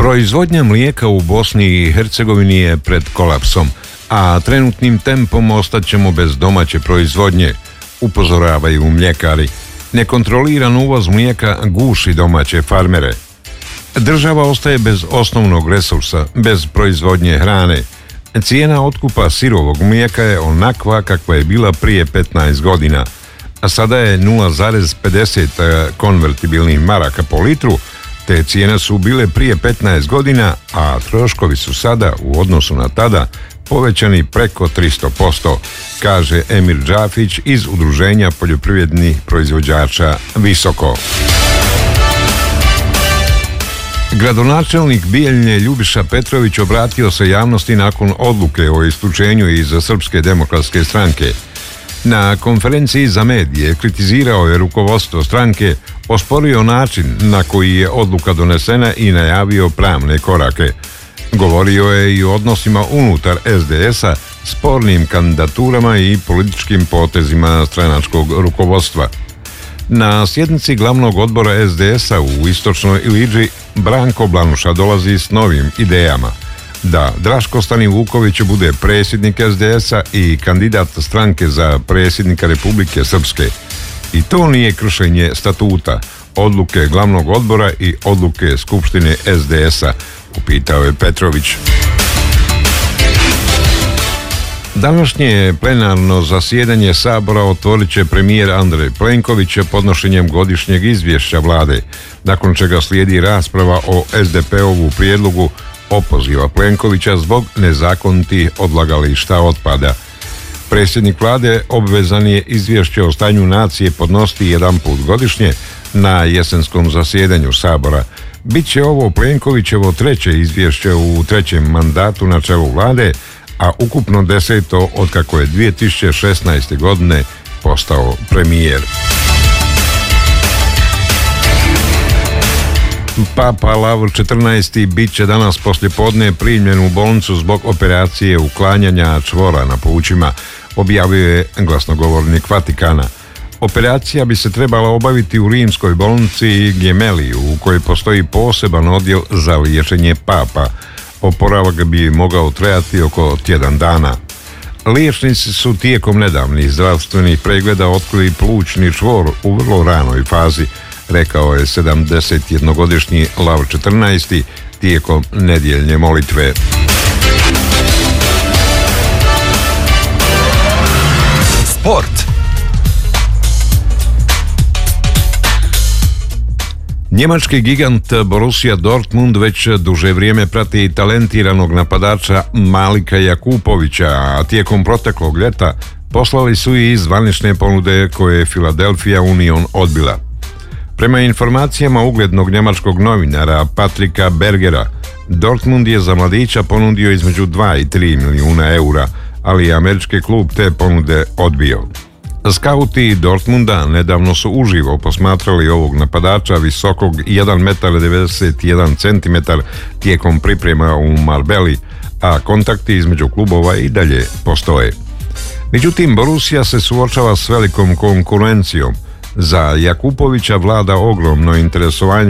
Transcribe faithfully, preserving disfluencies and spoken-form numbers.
Proizvodnja mlijeka u Bosni i Hercegovini je pred kolapsom, a trenutnim tempom ostaćemo bez domaće proizvodnje, upozoravaju mljekari. Nekontroliran uvoz mlijeka guši domaće farmere. Država ostaje bez osnovnog resursa, bez proizvodnje hrane. Cijena otkupa sirovog mlijeka je onakva kakva je bila prije petnaest godina, a sada je nula zarez pedeset konvertibilnih maraka po litru. Te cijene su bile prije petnaest godina, a troškovi su sada u odnosu na tada povećani preko tristo posto, kaže Emir Džafić iz Udruženja poljoprivrednih proizvođača Visoko. Gradonačelnik Bijeljne Ljubiša Petrović obratio se javnosti nakon odluke o isključenju iz Srpske demokratske stranke. Na konferenciji za medije kritizirao je rukovodstvo stranke, osporio način na koji je odluka donesena i najavio pravne korake. Govorio je i o odnosima unutar es de es a, spornim kandidaturama i političkim potezima stranačkog rukovodstva. Na sjednici glavnog odbora es de es a u Istočnoj Ilidži Branko Blanuša dolazi s novim idejama. Da Draško Stanivuković bude predsjednik es de es a i kandidat stranke za predsjednika Republike Srpske. I to nije kršenje statuta, odluke glavnog odbora i odluke Skupštine es de es a, upitao je Petrović. Današnje plenarno zasjedanje Sabora otvorit će premijer Andrej Plenković podnošenjem godišnjeg izvješća vlade, nakon čega slijedi rasprava o es de pe ovu prijedlogu opoziva Plenkovića zbog nezakonitih odlagališta otpada. Predsjednik vlade obvezan je izvješće o stanju nacije podnositi jedan put godišnje na jesenskom zasjedanju Sabora. Biće ovo Plenkovićevo treće izvješće u trećem mandatu na čelu vlade, a ukupno deseto otkako je dvije tisuće šesnaeste. godine postao premijer. Papa Lavor četrnaesti bit će danas poslijepodne primljen u bolnicu zbog operacije uklanjanja čvora na plućima, objavio je glasnogovornik Vatikana. Operacija bi se trebala obaviti u rimskoj bolnici Gemelli, u kojoj postoji poseban odjel za liječenje papa. Oporavak bi mogao trajati oko tjedan dana. Liječnici su tijekom nedavnih zdravstvenih pregleda otkrili plućni čvor u vrlo ranoj fazi, rekao je sedamdesetjednogodišnji Lavor četrnaesti tijekom nedjeljne molitve. Sport. Njemački gigant Borussia Dortmund već duže vrijeme prati talentiranog napadača Malika Jakupovića, a tijekom proteklog ljeta poslali su i zvanične ponude koje je Philadelphia Union odbila. Prema informacijama uglednog njemačkog novinara Patrika Bergera, Dortmund je za mladića ponudio između dva i tri milijuna eura, ali je američki klub te ponude odbio. Skauti Dortmunda nedavno su uživo posmatrali ovog napadača visokog jedan metar devedeset jedan centimetar tijekom priprema u Marbelli, a kontakti između klubova i dalje postoje. Međutim, Borussia se suočava s velikom konkurencijom. Za Jakupovića vlada ogromno interesovanje